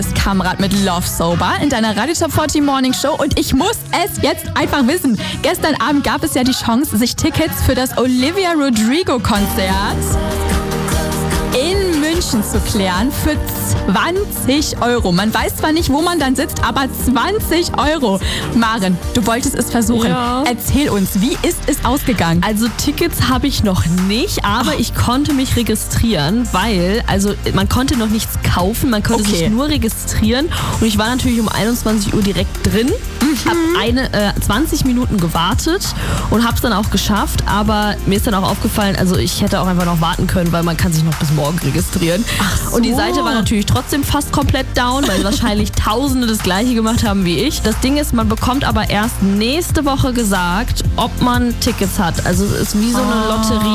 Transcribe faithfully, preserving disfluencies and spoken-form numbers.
Kamrat mit Love Sober in deiner Radio Top vierzig Morning Show und ich muss es jetzt einfach wissen. Gestern Abend gab es ja die Chance, sich Tickets für das Olivia Rodrigo Konzert in München zu klären für zwanzig Euro. Man weiß zwar nicht, wo man dann sitzt, aber zwanzig Euro. Maren, du wolltest es versuchen. Ja. Erzähl uns, wie ist es ausgegangen? Also Tickets habe ich noch nicht, aber Oh. ich konnte mich registrieren, weil, also man konnte noch nichts kaufen, man konnte Okay. sich nur registrieren und ich war natürlich um einundzwanzig Uhr direkt drin, Mhm. habe eine äh, zwanzig Minuten gewartet und habe es dann auch geschafft, aber mir ist dann auch aufgefallen, also ich hätte auch einfach noch warten können, weil man kann sich noch bis morgen registrieren. Ach so. Und die Seite war natürlich trotzdem fast komplett down, weil wahrscheinlich Tausende das Gleiche gemacht haben wie ich. Das Ding ist, man bekommt aber erst nächste Woche gesagt, ob man Tickets hat. Also es ist wie so eine Lotterie.